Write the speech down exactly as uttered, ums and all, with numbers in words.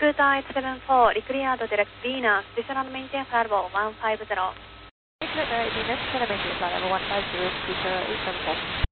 Scootite seven four, declared direct Venus, descend and maintain flight level one five zero. Venus, descend and maintain flight level one five zero, Scootite eight seven seven.